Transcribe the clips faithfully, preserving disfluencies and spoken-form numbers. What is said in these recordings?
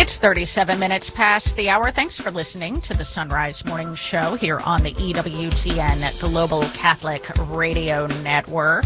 It's thirty-seven minutes past the hour. Thanks for listening to the Sunrise Morning Show here on the E W T N Global Catholic Radio Network.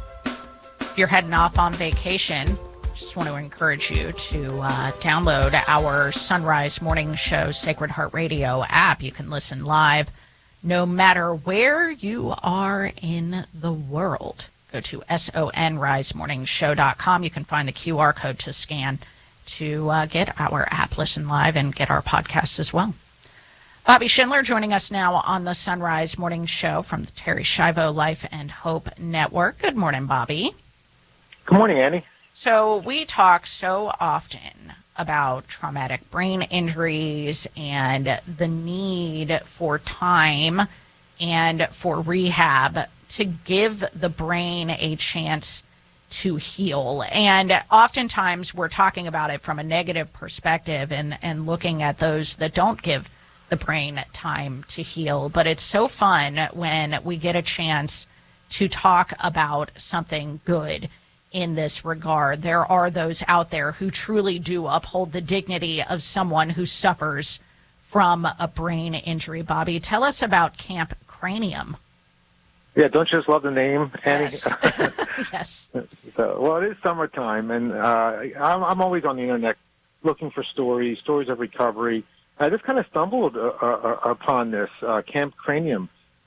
If you're heading off on vacation, just want to encourage you to uh, download our Sunrise Morning Show Sacred Heart Radio app. You can listen live no matter where you are in the world. Go to sonrise morning show dot com. You can find the Q R code to scan to uh, get our app, listen live, and get our podcasts as well. Bobby Schindler joining us now on the Sunrise Morning Show from the Terri Schiavo Life and Hope Network. Good morning, Bobby. Good morning, Annie. So we talk so often about traumatic brain injuries and the need for time and for rehab to give the brain a chance to heal. And oftentimes we're talking about it from a negative perspective and, and looking at those that don't give the brain time to heal. But it's so fun when we get a chance to talk about something good in this regard. There are those out there who truly do uphold the dignity of someone who suffers from a brain injury. Bobby, tell us about Camp Cranium. Yeah, don't you just love the name, Annie? Yes. Yes. So, well, it is summertime, and uh, I'm, I'm always on the internet looking for stories, stories of recovery. I just kind of stumbled uh, uh, upon this, uh, Camp Cranium.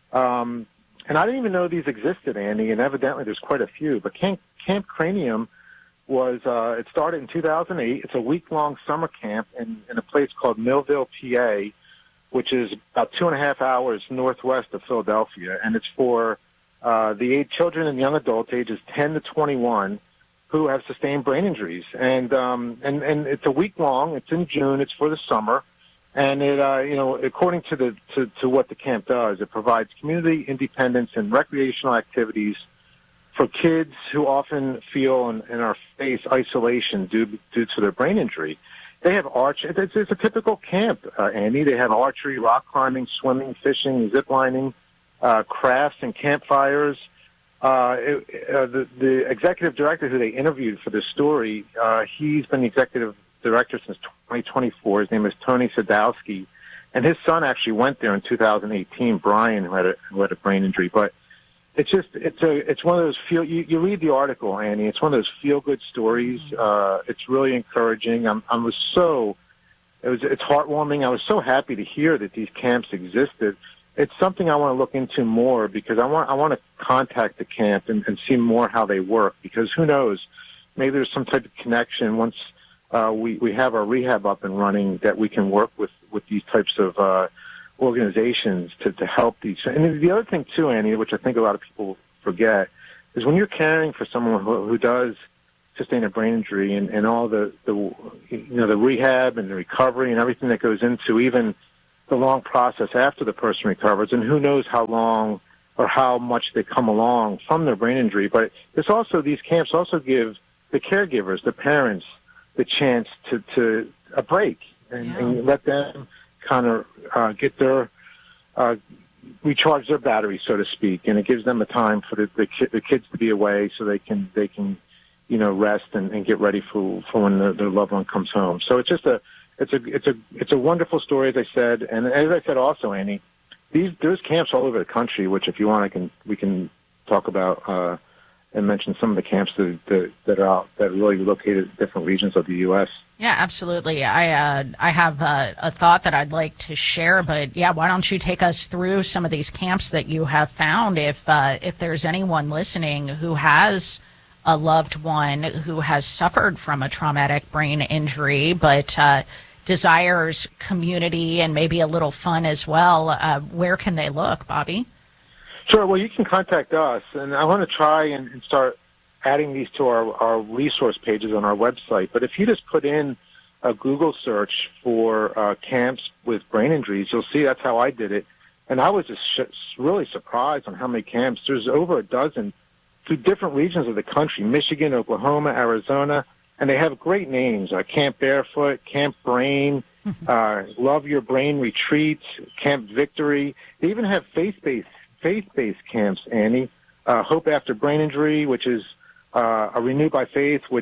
Um, and I didn't even know these existed, Annie, and evidently there's quite a few. But Camp, Camp Cranium was, uh, it started in two thousand eight. It's a week-long summer camp in, in a place called Millville, P A, which is about two and a half hours northwest of Philadelphia, and it's for uh, the eight children and young adults ages ten to twenty-one who have sustained brain injuries. And um, and and it's a week long. It's in June. It's for the summer, and it uh, you know according to the to, to what the camp does, it provides community independence and recreational activities for kids who often feel and, and are face isolation due due to their brain injury. They have arch. It's, it's a typical camp, uh, Andy. They have archery, rock climbing, swimming, fishing, zip lining, uh, crafts, and campfires. Uh, it, uh, the, the executive director who they interviewed for this story, uh, he's been the executive director since twenty twenty-four. His name is Tony Sadowski, and his son actually went there in two thousand eighteen. Brian, who had a, who had a brain injury, but it's just it's a it's one of those feel. You, you read the article, Annie. It's one of those feel good stories. Uh, it's really encouraging. I'm I was so it was it's heartwarming. I was so happy to hear that these camps existed. It's something I want to look into more because I want I want to contact the camp and, and see more how they work, because who knows, maybe there's some type of connection once uh, we we have our rehab up and running that we can work with with these types of uh, organizations to, to help these. And the other thing too, Annie, which I think a lot of people forget, is when you're caring for someone who, who does sustain a brain injury and, and all the, the, you know, the rehab and the recovery and everything that goes into even the long process after the person recovers, and who knows how long or how much they come along from their brain injury. But there's also, these camps also give the caregivers, the parents, the chance to, to a break and, yeah. and let them kind of uh, get their, uh, recharge their batteries, so to speak, and it gives them a time for the, the, ki- the kids to be away so they can, they can, you know, rest and, and get ready for, for when their, their loved one comes home. So it's just a, it's a, it's a, it's a wonderful story, as I said. And as I said also, Annie, these, there's camps all over the country, which if you want, I can, we can talk about, uh, and mention some of the camps that, that, that are out, that are really located in different regions of the U S. Yeah, absolutely. I uh, I have uh, a thought that I'd like to share, but yeah, why don't you take us through some of these camps that you have found? If uh, if there's anyone listening who has a loved one who has suffered from a traumatic brain injury, but uh, desires community and maybe a little fun as well, uh, where can they look, Bobby? Sure. Well, you can contact us, and I want to try and, and start adding these to our, our resource pages on our website. But if you just put in a Google search for uh, camps with brain injuries, you'll see that's how I did it. And I was just sh- really surprised on how many camps. There's over a dozen through different regions of the country, Michigan, Oklahoma, Arizona, and they have great names, uh, Camp Barefoot, Camp Brain, uh, Love Your Brain Retreat, Camp Victory. They even have faith-based, faith-based camps, Annie. Uh, Hope After Brain Injury, which is uh, a Renewed by Faith, which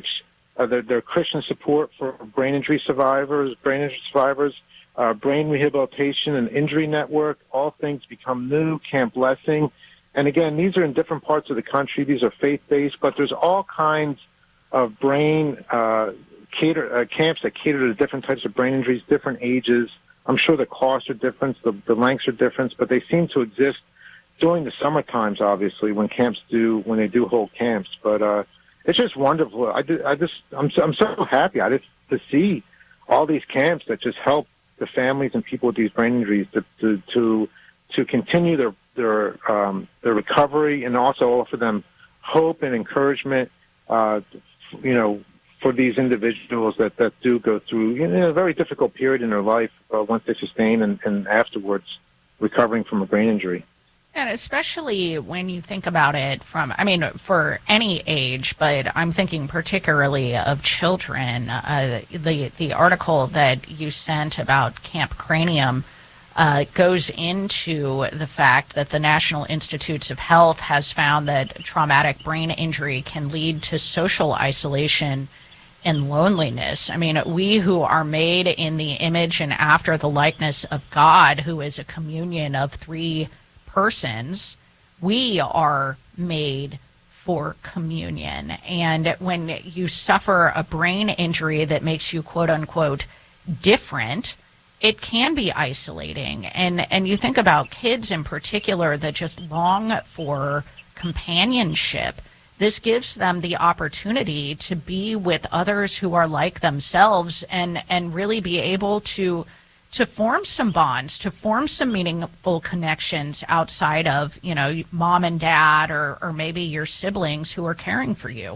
Uh, they're, they're Christian support for brain injury survivors, brain injury survivors, uh, brain rehabilitation and injury network. All things become new. Camp Blessing. And again, these are in different parts of the country. These are faith-based, but there's all kinds of brain uh, cater uh, camps that cater to different types of brain injuries, different ages. I'm sure the costs are different, the, the lengths are different, but they seem to exist during the summer times, obviously, when camps do when they do hold camps. But uh, it's just wonderful. I, do, I just I'm so, I'm so happy I just to see all these camps that just help the families and people with these brain injuries to to to, to continue their their um, their recovery, and also offer them hope and encouragement. Uh, you know, for these individuals that, that do go through you know, a very difficult period in their life uh, once they sustain and, and afterwards recovering from a brain injury. And especially when you think about it from, I mean, for any age, but I'm thinking particularly of children. Uh, the the article that you sent about Camp Cranium uh, goes into the fact that the National Institutes of Health has found that traumatic brain injury can lead to social isolation and loneliness. I mean, we who are made in the image and after the likeness of God, who is a communion of three persons, we are made for communion. And when you suffer a brain injury that makes you quote unquote different, it can be isolating. And and you think about kids in particular that just long for companionship. This gives them the opportunity to be with others who are like themselves and and really be able to to form some bonds, to form some meaningful connections outside of, you know, mom and dad or, or maybe your siblings who are caring for you.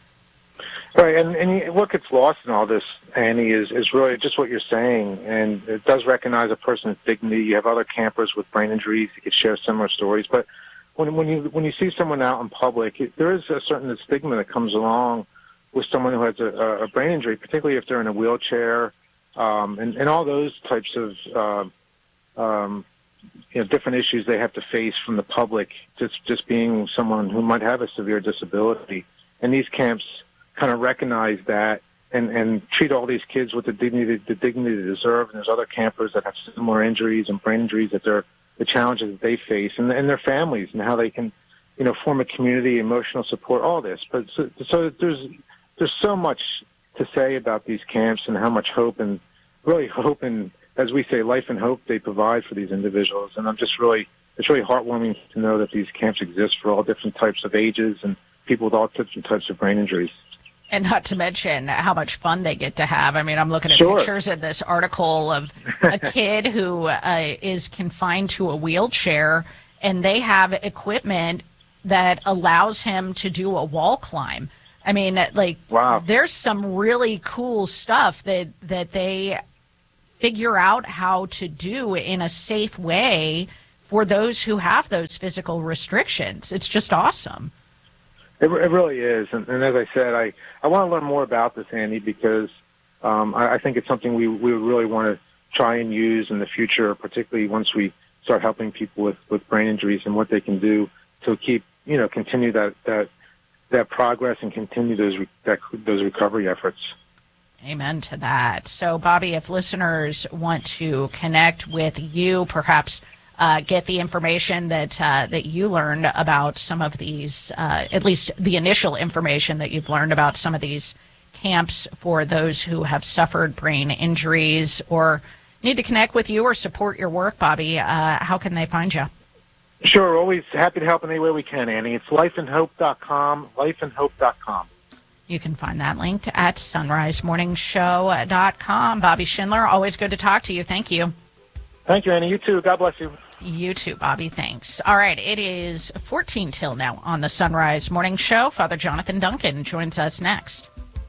Right, and, and what gets lost in all this, Annie, is, is really just what you're saying, and it does recognize a person's dignity. You have other campers with brain injuries who could share similar stories, but when, when you when you see someone out in public, it, there is a certain stigma that comes along with someone who has a, a brain injury, particularly if they're in a wheelchair, Um, and, and all those types of uh, um, you know, different issues they have to face from the public, just just being someone who might have a severe disability. And these camps kind of recognize that and, and treat all these kids with the dignity the dignity they deserve. And there's other campers that have similar injuries and brain injuries that they're the challenges that they face, and, and their families, and how they can, you know, form a community, emotional support, all this. But so, so there's there's so much to say about these camps and how much hope and really hope and, as we say, life and hope they provide for these individuals. And I'm just really, it's really heartwarming to know that these camps exist for all different types of ages and people with all different types of brain injuries. And not to mention how much fun they get to have. I mean, I'm looking at Sure. pictures in this article of a kid who uh, is confined to a wheelchair, and they have equipment that allows him to do a wall climb. I mean, like, wow. There's some really cool stuff that, that they figure out how to do in a safe way for those who have those physical restrictions. It's just awesome. It, it really is. And, and as I said, I, I want to learn more about this, Andy, because um, I, I think it's something we, we really want to try and use in the future, particularly once we start helping people with, with brain injuries and what they can do to keep, you know, continue that, that that progress and continue those that, those recovery efforts. Amen to that. So, Bobby, if listeners want to connect with you, perhaps uh, get the information that uh, that you learned about some of these, uh, at least the initial information that you've learned about some of these camps for those who have suffered brain injuries or need to connect with you or support your work, Bobby, uh, how can they find you? Sure, always happy to help in any way we can, Annie. It's life and hope dot com, life and hope dot com. You can find that linked at sunrise morning show dot com. Bobby Schindler, always good to talk to you. Thank you. Thank you, Annie. You too. God bless you. You too, Bobby. Thanks. All right, it is fourteen till now on the Sunrise Morning Show. Father Jonathan Duncan joins us next.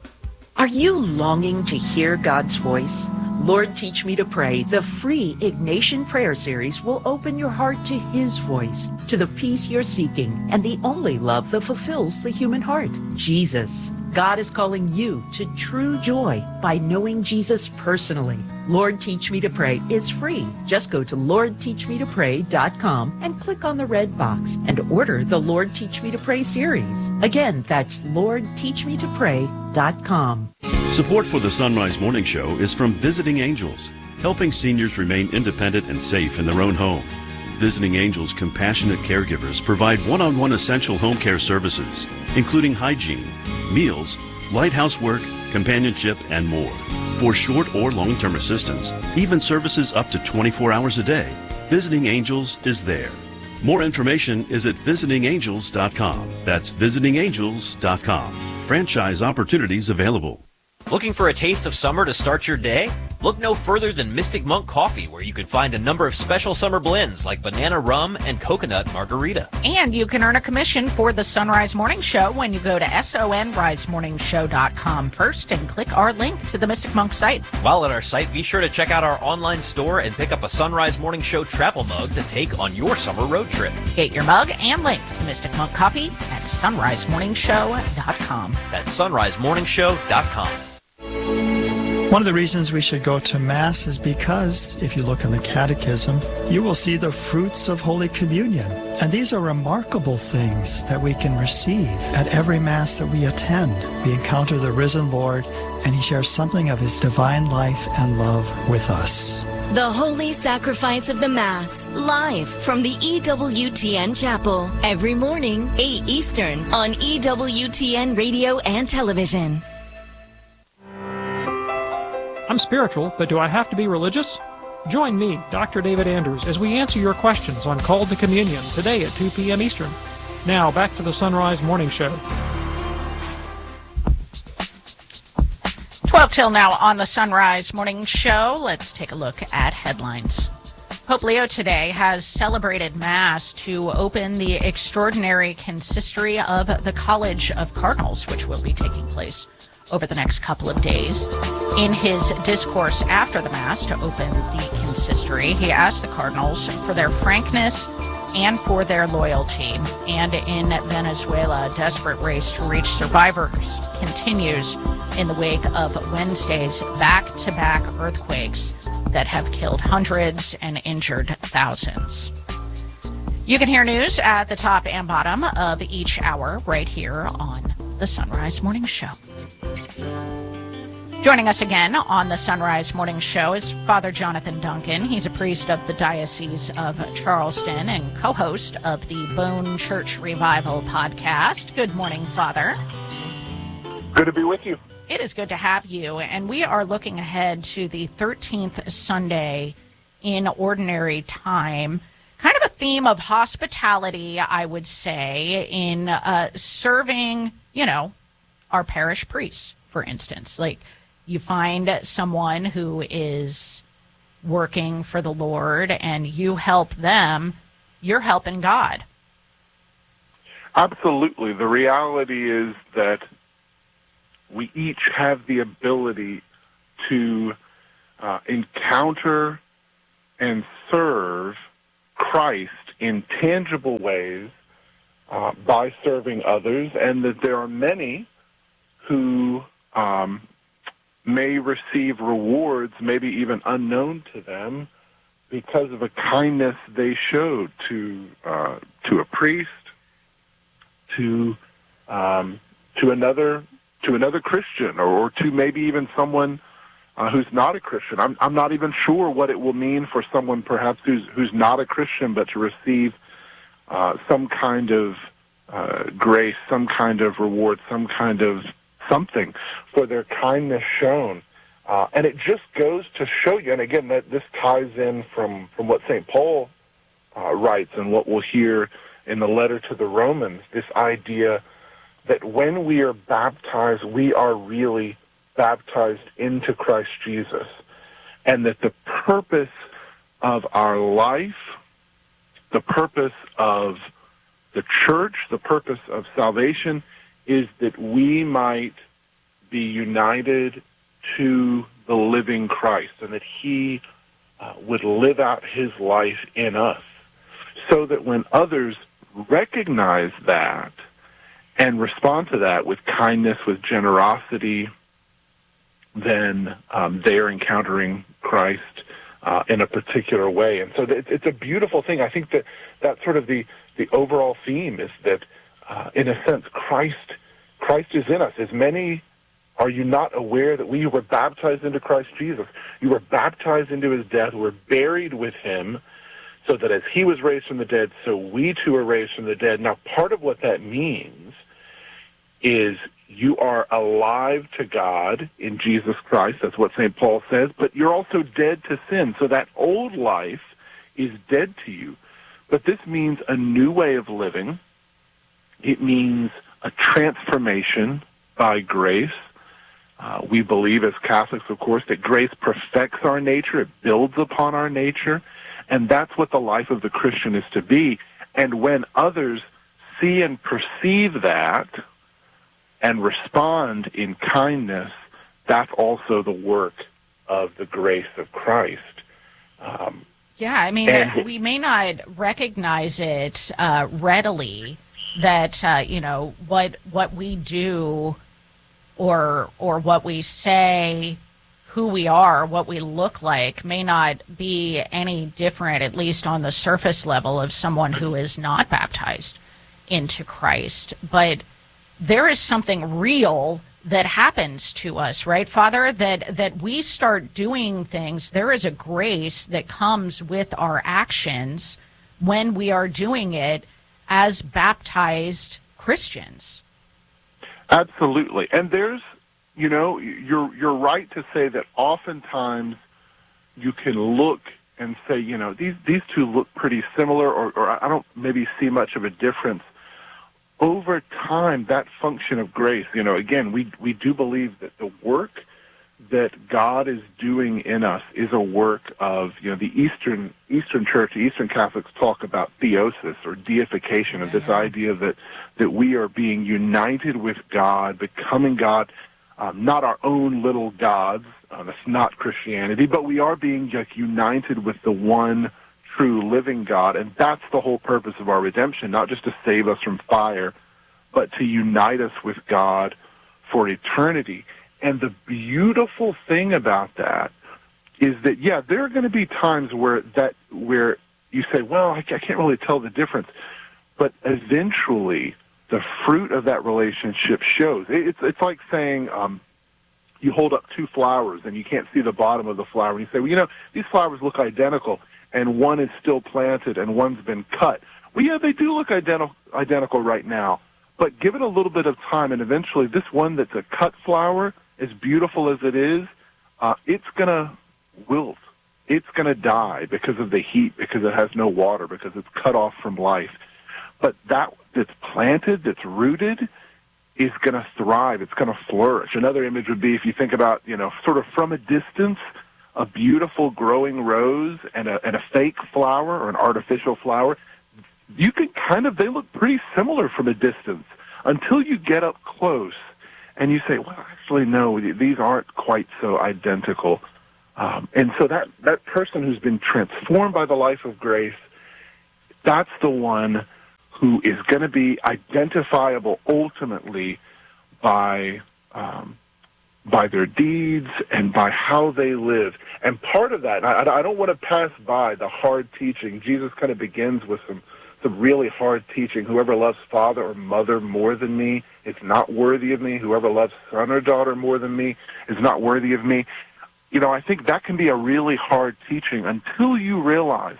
Are you longing to hear God's voice? Lord, Teach Me to Pray, the free Ignatian Prayer Series will open your heart to His voice, to the peace you're seeking, and the only love that fulfills the human heart, Jesus. God is calling you to true joy by knowing Jesus personally. Lord Teach Me to Pray is free. Just go to lord teach me to pray dot com and click on the red box and order the Lord Teach Me to Pray series. Again, that's lord teach me to pray dot com. Support for the Sunrise Morning Show is from Visiting Angels, helping seniors remain independent and safe in their own home. Visiting Angels compassionate caregivers provide one-on-one essential home care services, including hygiene, meals, light housework, companionship, and more. For short or long-term assistance, even services up to twenty-four hours a day, Visiting Angels is there. More information is at visiting angels dot com. That's visiting angels dot com. Franchise opportunities available. Looking for a taste of summer to start your day? Look no further than Mystic Monk Coffee, where you can find a number of special summer blends like banana rum and coconut margarita. And you can earn a commission for the Sunrise Morning Show when you go to sunrise morning show dot com first and click our link to the Mystic Monk site. While at our site, be sure to check out our online store and pick up a Sunrise Morning Show travel mug to take on your summer road trip. Get your mug and link to Mystic Monk Coffee at sunrise morning show dot com. That's sunrise morning show dot com. One of the reasons we should go to Mass is because, if you look in the Catechism, you will see the fruits of Holy Communion. And these are remarkable things that we can receive at every Mass that we attend. We encounter the risen Lord, and He shares something of His divine life and love with us. The Holy Sacrifice of the Mass, live from the E W T N Chapel, every morning, eight Eastern, on E W T N Radio and Television. I'm spiritual, but do I have to be religious? Join me, Doctor David Anders, as we answer your questions on Called to Communion today at two p.m. Eastern. Now, back to the Sunrise Morning Show. twelve till now on the Sunrise Morning Show. Let's take a look at headlines. Pope Leo today has celebrated Mass to open the extraordinary consistory of the College of Cardinals, which will be taking place over the next couple of days. In his discourse after the Mass to open the consistory, he asked the cardinals for their frankness and for their loyalty. And in Venezuela, a desperate race to reach survivors continues in the wake of Wednesday's back-to-back earthquakes that have killed hundreds and injured thousands. You can hear news at the top and bottom of each hour right here on the Sunrise Morning Show. Joining us again on the Sunrise Morning Show is Father Jonathan Duncan. He's a priest of the Diocese of Charleston and co-host of the Bone Church Revival podcast. Good morning, Father. Good to be with you. It is good to have you. And we are looking ahead to the thirteenth Sunday in Ordinary Time. Kind of a theme of hospitality, I would say, in uh, serving, you know, our parish priests, for instance. Like, you find someone who is working for the Lord and you help them, you're helping God. Absolutely. The reality is that we each have the ability to uh, encounter and serve Christ in tangible ways uh, by serving others, and that there are many who um, may receive rewards, maybe even unknown to them, because of a kindness they showed to uh, to a priest, to um, to another to another Christian, or, or to maybe even someone uh, who's not a Christian. I'm I'm not even sure what it will mean for someone perhaps who's who's not a Christian, but to receive uh, some kind of uh, grace, some kind of reward, some kind of something for their kindness shown. Uh, and it just goes to show you, and again, that this ties in from, from what Saint Paul uh, writes and what we'll hear in the letter to the Romans, this idea that when we are baptized, we are really baptized into Christ Jesus, and that the purpose of our life, the purpose of the church, the purpose of salvation, is that we might be united to the living Christ, and that he uh, would live out his life in us, so that when others recognize that and respond to that with kindness, with generosity, then um, they're encountering Christ uh, in a particular way. And so it's, it's a beautiful thing. I think that that's sort of the, the overall theme is that, uh, in a sense, Christ Christ is in us. As many, are you not aware that we who were baptized into Christ Jesus, you were baptized into his death, were buried with him, so that as he was raised from the dead, so we too are raised from the dead. Now, part of what that means is you are alive to God in Jesus Christ. That's what Saint Paul says. But you're also dead to sin. So that old life is dead to you. But this means a new way of living. It means a transformation by grace. Uh, we believe as Catholics, of course, that grace perfects our nature. It builds upon our nature. And that's what the life of the Christian is to be. And when others see and perceive that and respond in kindness, that's also the work of the grace of Christ. Um, yeah, I mean, and, we may not recognize it uh, readily that, uh, you know, what what we do or or what we say, who we are, what we look like, may not be any different, at least on the surface level, of someone who is not baptized into Christ. But there is something real that happens to us, right, Father? That that we start doing things. There is a grace that comes with our actions when we are doing it as baptized Christians. Absolutely. And there's, you know, you're you're right to say that oftentimes you can look and say, you know, these these two look pretty similar, or, or I don't maybe see much of a difference. Over time, that function of grace, you know, again, we we do believe that the work that God is doing in us is a work of, you know, the Eastern Eastern Church, the Eastern Catholics talk about theosis or deification, of this idea that, that we are being united with God, becoming God, um, not our own little gods. Uh, that's not Christianity, but we are being like united with the one true living God, and that's the whole purpose of our redemption, not just to save us from fire, but to unite us with God for eternity. And the beautiful thing about that is that, yeah, there are going to be times where that where you say, well, I can't really tell the difference, but eventually the fruit of that relationship shows. It's it's like saying um, you hold up two flowers and you can't see the bottom of the flower, and you say, well, you know, these flowers look identical, and one is still planted and one's been cut. Well, yeah, they do look identical, identical right now, but give it a little bit of time, and eventually this one that's a cut flower, as beautiful as it is, uh, it's going to wilt. It's going to die because of the heat, because it has no water, because it's cut off from life. But that that's planted, that's rooted, is going to thrive. It's going to flourish. Another image would be if you think about, you know, sort of from a distance, a beautiful growing rose and a, and a fake flower or an artificial flower, you can kind of, they look pretty similar from a distance until you get up close and you say, well, actually, no, these aren't quite so identical. Um, and so that, that person who's been transformed by the life of grace, that's the one who is going to be identifiable ultimately by um, by their deeds and by how they live. And part of that, I, I don't want to pass by the hard teaching. Jesus kind of begins with some, some really hard teaching. Whoever loves father or mother more than me is not worthy of me. Whoever loves son or daughter more than me is not worthy of me. You know, I think that can be a really hard teaching until you realize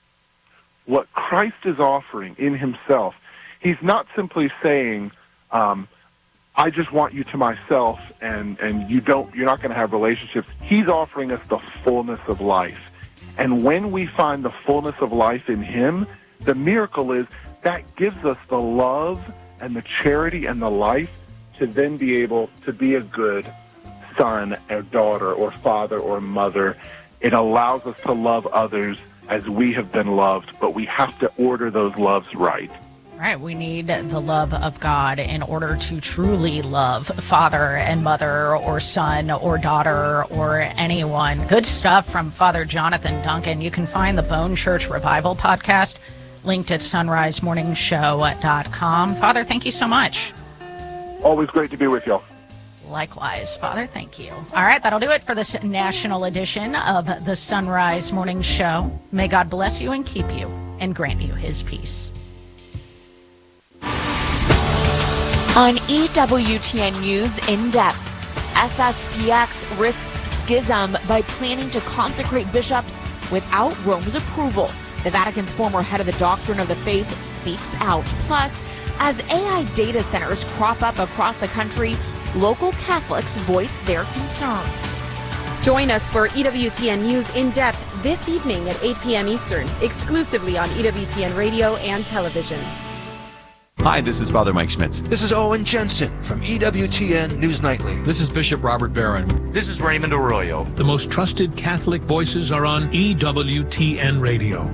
what Christ is offering in himself. He's not simply saying, um, I just want you to myself, and, and you don't, you're not going to have relationships. He's offering us the fullness of life. And when we find the fullness of life in him, the miracle is that gives us the love and the charity and the life to then be able to be a good son or daughter or father or mother. It allows us to love others as we have been loved, but we have to order those loves right. Right, we need the love of God in order to truly love father and mother or son or daughter or anyone. Good stuff from Father Jonathan Duncan. You can find the Bone Church Revival podcast linked at sunrise morning show dot com. Father, thank you so much. Always great to be with y'all. Likewise, Father, thank you. All right, that'll do it for this national edition of the Sunrise Morning Show. May God bless you and keep you and grant you his peace. On E W T N News In Depth, S S P X risks schism by planning to consecrate bishops without Rome's approval. The Vatican's former head of the Doctrine of the Faith speaks out. Plus, as A I data centers crop up across the country, local Catholics voice their concerns. Join us for E W T N News In Depth this evening at eight p.m. Eastern, exclusively on E W T N Radio and television. Hi, this is Father Mike Schmitz. This is Owen Jensen from E W T N News Nightly. This is Bishop Robert Barron. This is Raymond Arroyo. The most trusted Catholic voices are on E W T N Radio.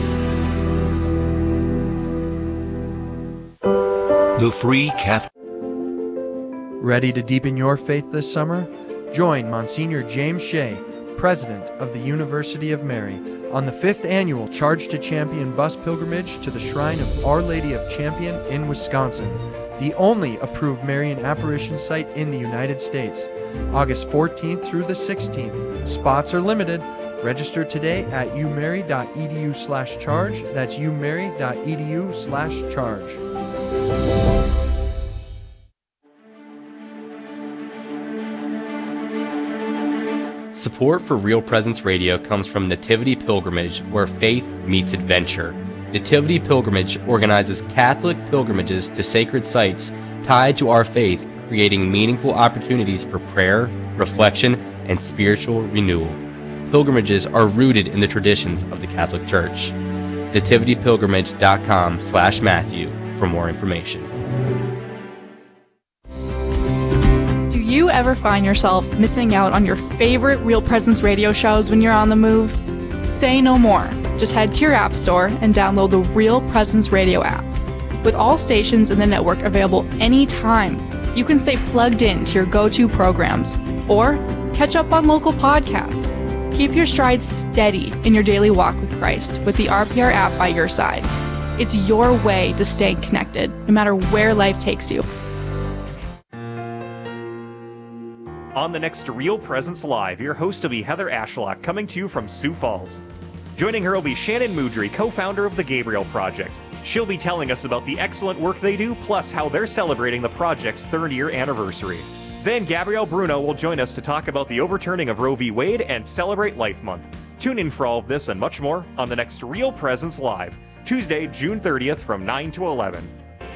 The Free Catholic. Ready to deepen your faith this summer? Join Monsignor James Shea, President of the University of Mary, on the fifth annual Charge to Champion bus pilgrimage to the Shrine of Our Lady of Champion in Wisconsin, the only approved Marian apparition site in the United States. August fourteenth through the sixteenth. Spots are limited. Register today at umary.edu slash charge. That's umary.edu slash charge. Support for Real Presence Radio comes from Nativity Pilgrimage, where faith meets adventure. Nativity Pilgrimage organizes Catholic pilgrimages to sacred sites tied to our faith, creating meaningful opportunities for prayer, reflection, and spiritual renewal. Pilgrimages are rooted in the traditions of the Catholic Church. nativity pilgrimage dot com slash Matthew for more information. Do you ever find yourself missing out on your favorite Real Presence radio shows when you're on the move? Say no more. Just head to your app store and download the Real Presence Radio app. With all stations in the network available anytime, you can stay plugged in to your go-to programs or catch up on local podcasts. Keep your stride steady in your daily walk with Christ with the R P R app by your side. It's your way to stay connected, no matter where life takes you. On the next Real Presence Live, your host will be Heather Ashlock, coming to you from Sioux Falls. Joining her will be Shannon Moudry, co-founder of the Gabriel Project. She'll be telling us about the excellent work they do, plus how they're celebrating the project's third year anniversary. Then Gabrielle Bruno will join us to talk about the overturning of Roe v. Wade and celebrate Life Month. Tune in for all of this and much more on the next Real Presence Live, Tuesday, June thirtieth from nine to eleven.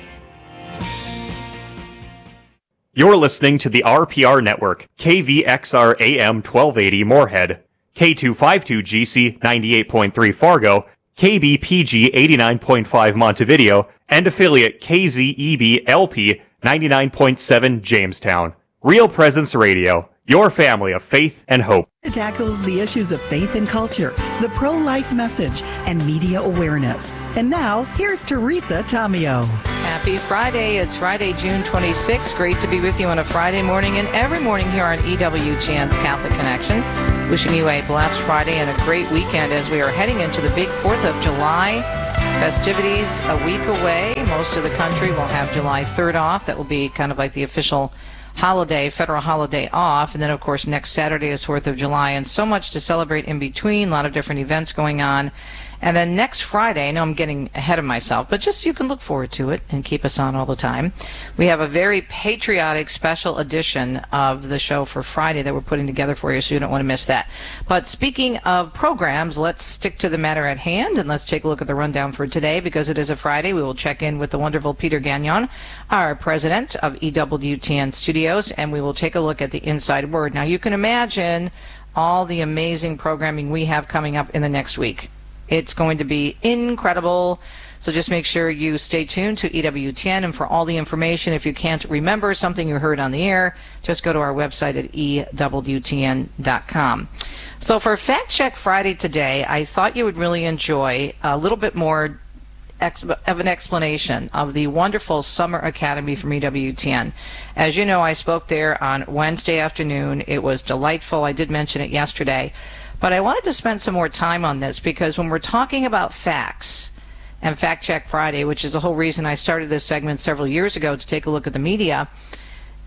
You're listening to the R P R Network, K V X R A M twelve eighty Moorhead, K two fifty-two G C ninety-eight point three Fargo, K B P G eighty-nine point five Montevideo, and affiliate K Z E B L P ninety-nine point seven Jamestown. Real Presence Radio, your family of faith and hope. It tackles the issues of faith and culture, the pro-life message, and media awareness. And now, here's Teresa Tomeo. Happy Friday. It's Friday, June twenty-sixth. Great to be with you on a Friday morning and every morning here on E W T N's Catholic Connection. Wishing you a blessed Friday and a great weekend as we are heading into the big fourth of July. Festivities a week away. Most of the country will have July third off. That will be kind of like the official holiday, federal holiday off. And then, of course, next Saturday is fourth of July. And so much to celebrate in between. A lot of different events going on. And then next Friday, I know I'm getting ahead of myself, but just you can look forward to it and keep us on all the time. We have a very patriotic special edition of the show for Friday that we're putting together for you, so you don't want to miss that. But speaking of programs, let's stick to the matter at hand, and let's take a look at the rundown for today. Because it is a Friday, we will check in with the wonderful Peter Gagnon, our president of E W T N Studios, and we will take a look at the Inside Word. Now, you can imagine all the amazing programming we have coming up in the next week. It's going to be incredible. So just make sure you stay tuned to E W T N. And for all the information, if you can't remember something you heard on the air, just go to our website at E W T N dot com. So for Fact Check Friday today, I thought you would really enjoy a little bit more ex- of an explanation of the wonderful Summer Academy from E W T N. As you know, I spoke there on Wednesday afternoon. It was delightful. I did mention it yesterday. But I wanted to spend some more time on this because when we're talking about facts and Fact Check Friday, which is the whole reason I started this segment several years ago to take a look at the media,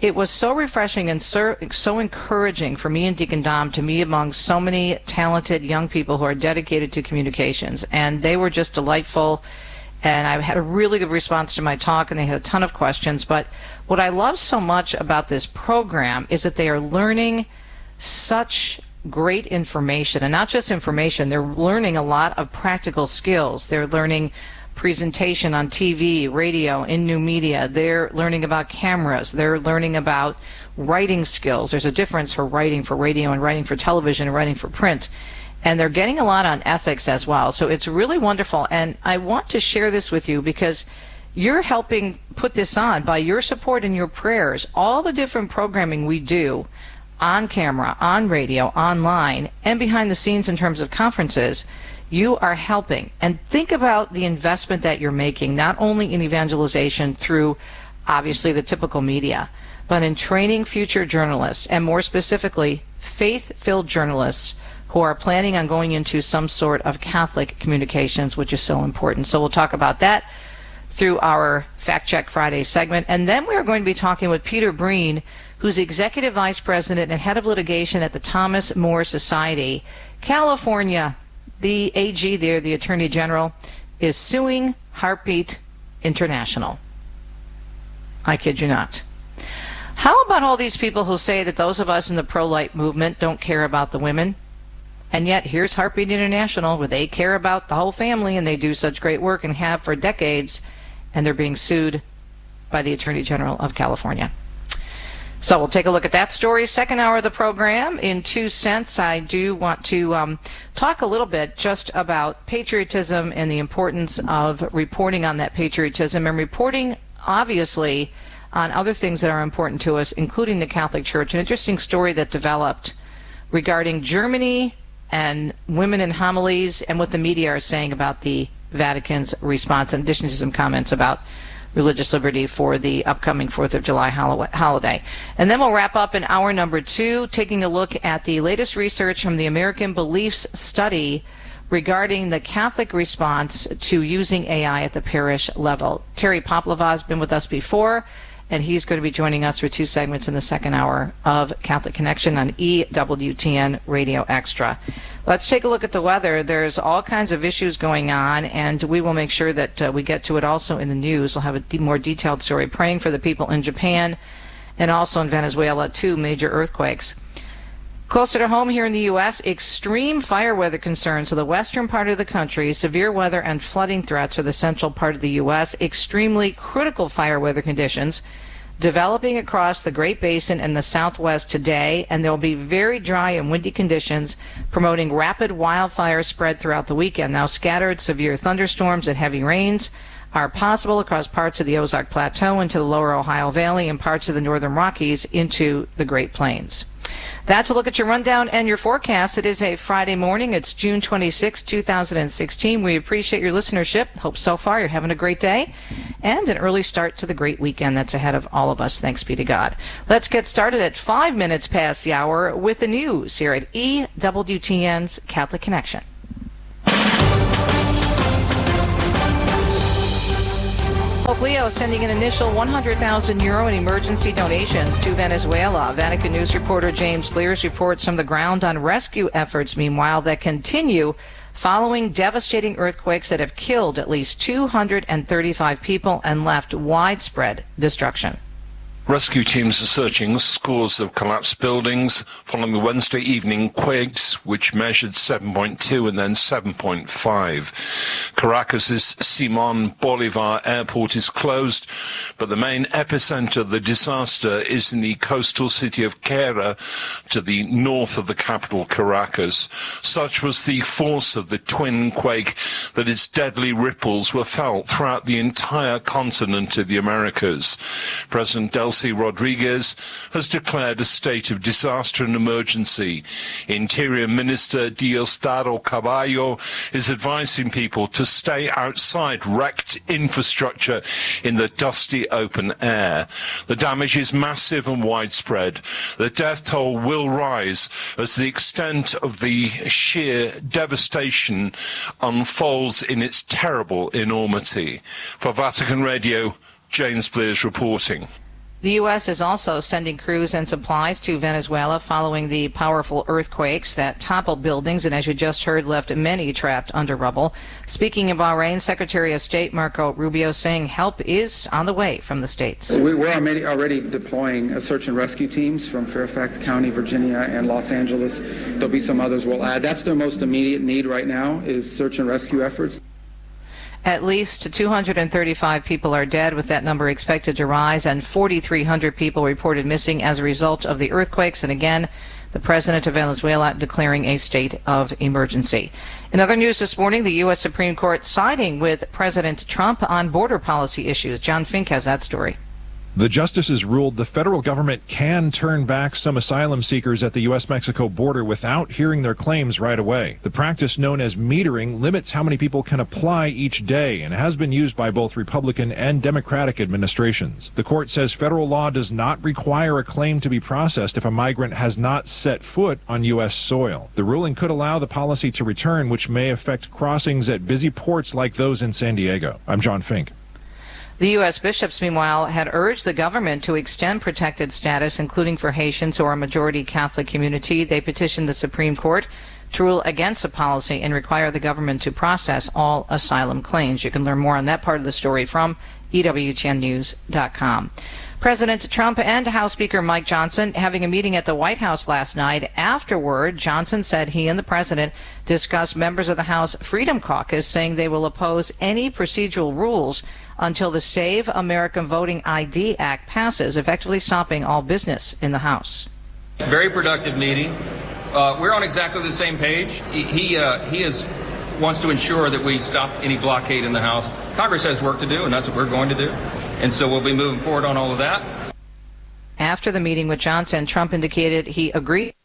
it was so refreshing and so, so encouraging for me and Deacon Dom to meet among so many talented young people who are dedicated to communications. And they were just delightful. And I had a really good response to my talk, and they had a ton of questions. But what I love so much about this program is that they are learning such great information. And not just information, they're learning a lot of practical skills. They're learning presentation on T V, radio, in new media. They're learning about cameras. They're learning about writing skills. There's a difference for writing for radio and writing for television and writing for print. And they're getting a lot on ethics as well. So it's really wonderful. And I want to share this with you because you're helping put this on by your support and your prayers. All the different programming we do on camera, on radio, online, and behind the scenes in terms of conferences, you are helping. And think about the investment that you're making, not only in evangelization through, obviously, the typical media, but in training future journalists, and more specifically, faith-filled journalists who are planning on going into some sort of Catholic communications, which is so important. So we'll talk about that through our Fact Check Friday segment. And then we're going to be talking with Peter Breen, who's Executive Vice President and Head of Litigation at the Thomas More Society. California, the A G there, the Attorney General, is suing Heartbeat International. I kid you not. How about all these people who say that those of us in the pro-life movement don't care about the women? And yet here's Heartbeat International, where they care about the whole family and they do such great work and have for decades, and they're being sued by the Attorney General of California. So we'll take a look at that story. Second hour of the program. In two cents, I do want to um, talk a little bit just about patriotism and the importance of reporting on that patriotism and reporting, obviously, on other things that are important to us, including the Catholic Church. An interesting story that developed regarding Germany and women in homilies and what the media are saying about the Vatican's response, in addition to some comments about religious liberty for the upcoming fourth of July holiday. And then we'll wrap up in hour number two, taking a look at the latest research from the American Beliefs Study regarding the Catholic response to using A I at the parish level. Terry Poplava has been with us before, and he's going to be joining us for two segments in the second hour of Catholic Connection on E W T N Radio Extra. Let's take a look at the weather. There's all kinds of issues going on, and we will make sure that uh, we get to it also in the news. We'll have a de- more detailed story, praying for the people in Japan and also in Venezuela, two major earthquakes. Closer to home here in the U S, extreme fire weather concerns to the western part of the country, severe weather and flooding threats for the central part of the U S, extremely critical fire weather conditions developing across the Great Basin and the Southwest today, and there will be very dry and windy conditions promoting rapid wildfire spread throughout the weekend. Now, scattered severe thunderstorms and heavy rains are possible across parts of the Ozark Plateau into the lower Ohio Valley and parts of the northern Rockies into the Great Plains. That's a look at your rundown and your forecast. It is a Friday morning. It's June twenty-sixth, two thousand sixteen. We appreciate your listenership. Hope so far you're having a great day and an early start to the great weekend that's ahead of all of us. Thanks be to God. Let's get started at five minutes past the hour with the news here at E W T N's Catholic Connection. Pope Leo is sending an initial one hundred thousand euro in emergency donations to Venezuela. Vatican News reporter James Blears reports from the ground on rescue efforts, meanwhile, that continue following devastating earthquakes that have killed at least two hundred thirty-five people and left widespread destruction. Rescue teams are searching scores of collapsed buildings following the Wednesday evening quakes, which measured seven point two and then seven point five. Caracas's Simon Bolivar airport is closed, but the main epicenter of the disaster is in the coastal city of Quera, to the north of the capital, Caracas. Such was the force of the twin quake that its deadly ripples were felt throughout the entire continent of the Americas. President Delcy Rodriguez has declared a state of disaster and emergency. Interior Minister Diosdado Caballo is advising people to stay outside wrecked infrastructure in the dusty open air. The damage is massive and widespread. The death toll will rise as the extent of the sheer devastation unfolds in its terrible enormity. For Vatican Radio, James Blears reporting. The U S is also sending crews and supplies to Venezuela following the powerful earthquakes that toppled buildings and, as you just heard, left many trapped under rubble. Speaking in Bahrain, Secretary of State Marco Rubio saying help is on the way from the States. We were already, already deploying search and rescue teams from Fairfax County, Virginia, and Los Angeles. There'll be some others we'll add. That's their most immediate need right now is search and rescue efforts. At least two hundred thirty-five people are dead, with that number expected to rise, and forty-three hundred people reported missing as a result of the earthquakes. And again, the president of Venezuela declaring a state of emergency. In other news this morning, the U S Supreme Court siding with President Trump on border policy issues. John Fink has that story. The justices ruled the federal government can turn back some asylum seekers at the U S Mexico border without hearing their claims right away. The practice known as metering limits how many people can apply each day and has been used by both Republican and Democratic administrations. The court says federal law does not require a claim to be processed if a migrant has not set foot on U S soil. The ruling could allow the policy to return, which may affect crossings at busy ports like those in San Diego. I'm John Fink. The U S bishops, meanwhile, had urged the government to extend protected status, including for Haitians who are a majority Catholic community. They petitioned the Supreme Court to rule against the policy and require the government to process all asylum claims. You can learn more on that part of the story from E W T N news dot com. President Trump and House Speaker Mike Johnson having a meeting at the White House last night. Afterward, Johnson said he and the president discussed members of the House Freedom Caucus, saying they will oppose any procedural rules until the Save American Voting I D Act passes, effectively stopping all business in the House. Very productive meeting. Uh, we're on exactly the same page. He he, uh, he is wants to ensure that we stop any blockade in the House. Congress has work to do, and that's what we're going to do. And so we'll be moving forward on all of that. After the meeting with Johnson, Trump indicated he agreed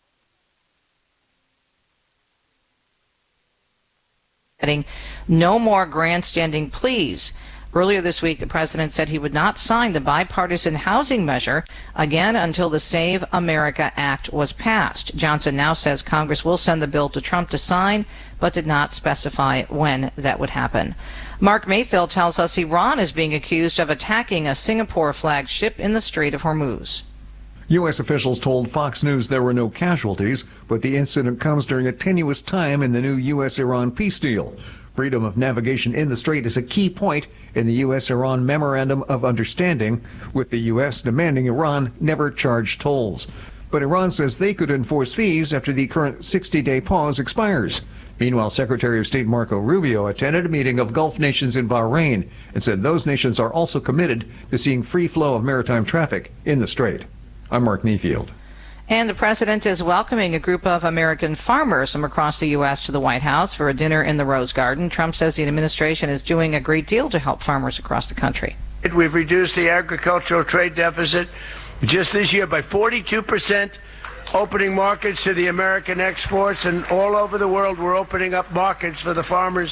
no more grandstanding pleas. Earlier this week, the president said he would not sign the bipartisan housing measure again until the Save America Act was passed. Johnson now says Congress will send the bill to Trump to sign, but did not specify when that would happen. Mark Mayfield tells us Iran is being accused of attacking a Singapore-flagged ship in the Strait of Hormuz. U S officials told Fox News there were no casualties, but the incident comes during a tenuous time in the new U S Iran peace deal. Freedom of navigation in the strait is a key point in the U S Iran Memorandum of Understanding, with the U S demanding Iran never charge tolls. But Iran says they could enforce fees after the current sixty-day pause expires. Meanwhile, Secretary of State Marco Rubio attended a meeting of Gulf nations in Bahrain and said those nations are also committed to seeing free flow of maritime traffic in the strait. I'm Mark Mayfield. And the president is welcoming a group of American farmers from across the U S to the White House for a dinner in the Rose Garden. Trump says the administration is doing a great deal to help farmers across the country. We've reduced the agricultural trade deficit just this year by forty-two percent, opening markets to the American exports, and all over the world we're opening up markets for the farmers.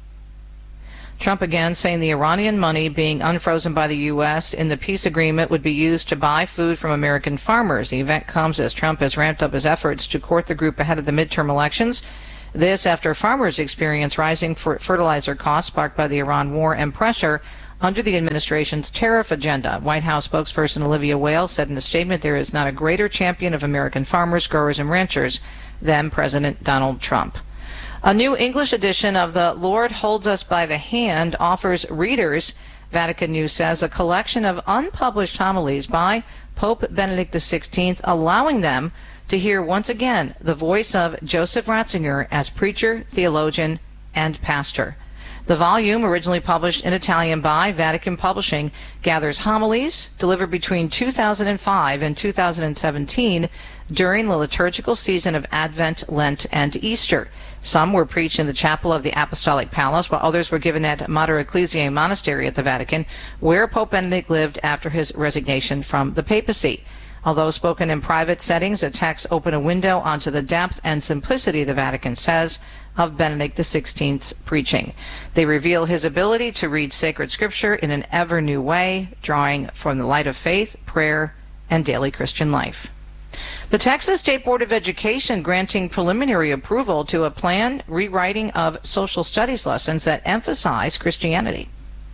Trump again saying the Iranian money being unfrozen by the U S in the peace agreement would be used to buy food from American farmers. The event comes as Trump has ramped up his efforts to court the group ahead of the midterm elections. This after farmers experience rising fertilizer costs sparked by the Iran war and pressure under the administration's tariff agenda. White House spokesperson Olivia Wales said in a statement there is not a greater champion of American farmers, growers, and ranchers than President Donald Trump. A new English edition of The Lord Holds Us by the Hand offers readers, Vatican News says, a collection of unpublished homilies by Pope Benedict the sixteenth, allowing them to hear once again the voice of Joseph Ratzinger as preacher, theologian, and pastor. The volume, originally published in Italian by Vatican Publishing, gathers homilies delivered between two thousand five and two thousand seventeen during the liturgical season of Advent, Lent, and Easter. Some were preached in the chapel of the Apostolic Palace, while others were given at Mater Ecclesiae Monastery at the Vatican, where Pope Benedict lived after his resignation from the papacy. Although spoken in private settings, the texts open a window onto the depth and simplicity, the Vatican says, of Benedict the sixteenth's preaching. They reveal his ability to read sacred scripture in an ever new way, drawing from the light of faith, prayer, and daily Christian life. The Texas State Board of Education granting preliminary approval to a planned rewriting of social studies lessons that emphasize Christianity.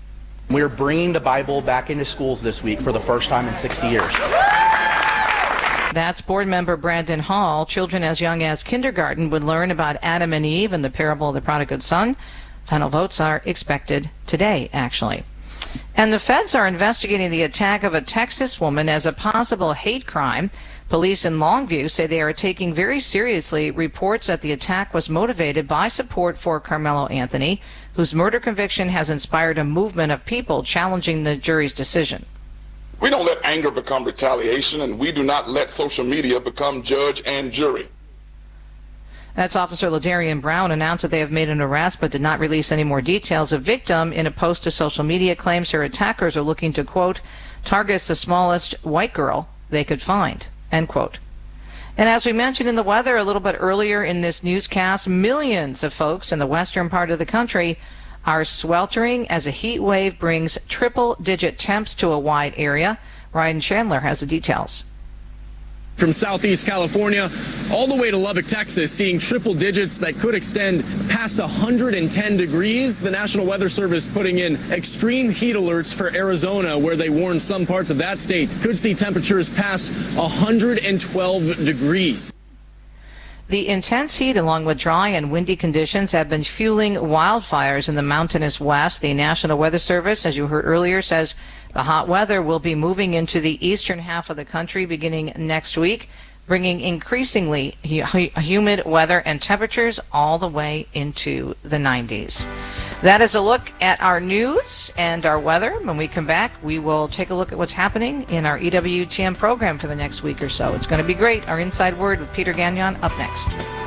We're bringing the Bible back into schools this week for the first time in sixty years. That's board member Brandon Hall. Children as young as kindergarten would learn about Adam and Eve and the parable of the prodigal son. Final votes are expected today, actually. And the feds are investigating the attack of a Texas woman as a possible hate crime. Police in Longview say they are taking very seriously reports that the attack was motivated by support for Carmelo Anthony, whose murder conviction has inspired a movement of people challenging the jury's decision. We don't let anger become retaliation, and we do not let social media become judge and jury. That's Officer Ladarian Brown announced that they have made an arrest but did not release any more details. A victim in a post to social media claims her attackers are looking to, quote, target the smallest white girl they could find, end quote. And as we mentioned in the weather a little bit earlier in this newscast, millions of folks in the western part of the country are sweltering as a heat wave brings triple-digit temps to a wide area. Ryan Chandler has the details. From southeast California all the way to Lubbock, Texas, seeing triple digits that could extend past one hundred ten degrees. The National Weather Service putting in extreme heat alerts for Arizona, where they warn some parts of that state could see temperatures past one hundred twelve degrees. The intense heat, along with dry and windy conditions, have been fueling wildfires in the mountainous west. The National Weather Service, as you heard earlier, says the hot weather will be moving into the eastern half of the country beginning next week, bringing increasingly humid weather and temperatures all the way into the nineties. That is a look at our news and our weather. When we come back, we will take a look at what's happening in our E W T N program for the next week or so. It's going to be great. Our Inside Word with Peter Gagnon up next.